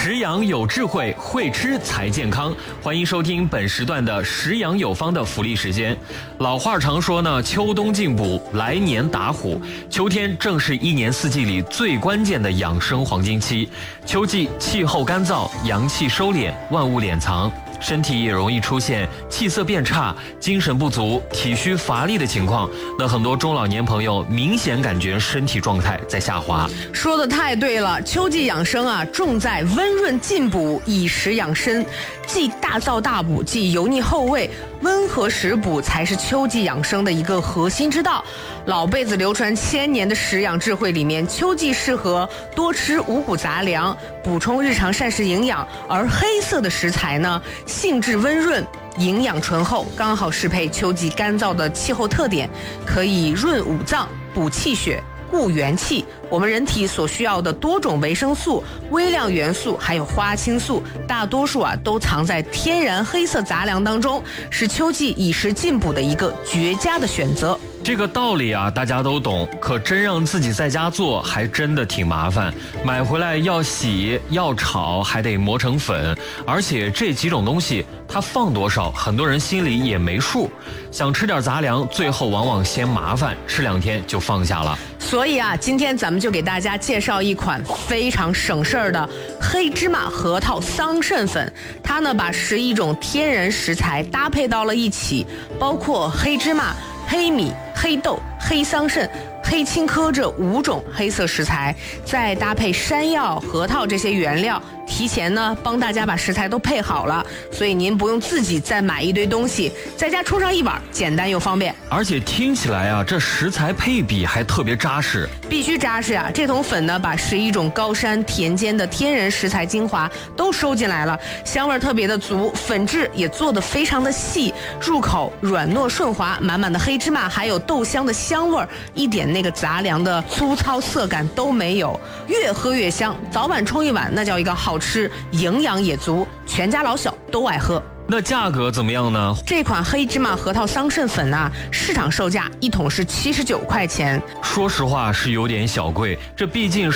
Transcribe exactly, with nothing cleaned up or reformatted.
食养有智慧，会吃才健康。欢迎收听本时段的食养有方的福利时间。老话常说呢，秋冬进补，来年打虎。秋天正是一年四季里最关键的养生黄金期。秋季气候干燥，阳气收敛，万物敛藏，身体也容易出现气色变差、精神不足、体虚乏力的情况。那很多中老年朋友明显感觉身体状态在下滑。 说的太对了，秋季养生啊，重在温润进补，以食养身，既大燥大补，既油腻厚味，温和食补才是秋季养生的一个核心之道。老辈子流传千年的食养智慧里面，秋季适合多吃五谷杂粮，补充日常膳食营养，而黑色的食材呢，性质温润，营养醇厚，刚好适配秋季干燥的气候特点，可以润五脏、补气血、固元气。我们人体所需要的多种维生素、微量元素还有花青素，大多数啊都藏在天然黑色杂粮当中，是秋季以食进补的一个绝佳的选择。 这个道理啊，大家都懂，可真让自己在家做，还真的挺麻烦。买回来要洗，要炒，还得磨成粉，而且这几种东西它放多少，很多人心里也没数。想吃点杂粮，最后往往嫌麻烦，吃两天就放下了。 所以啊，今天咱们就给大家介绍一款非常省事儿的黑芝麻核桃桑葚粉。它呢，把十一种天然食材搭配到了一起，包括黑芝麻、黑米、黑豆、黑桑葚、黑青稞这五种黑色食材，再搭配山药、核桃这些原料，提前呢帮大家把食材都配好了，所以您不用自己再买一堆东西，在家冲上一碗，简单又方便。 而且听起来啊，这食材配比还特别扎实， 必须扎实啊！这桶粉呢，把十一种高山田间的天然食材精华都收进来了，香味特别的足，粉质也做得非常的细，入口软糯顺滑，满满的黑芝麻还有豆香的香味，一点那个杂粮的粗糙涩感都没有，越喝越香。早晚冲一碗，那叫一个好吃，营养也足，全家老小都爱喝。 那价格怎么样呢？ 这款黑芝麻核桃桑葚粉啊，市场售价一桶是七十九块钱。 说实话是有点小贵，这毕竟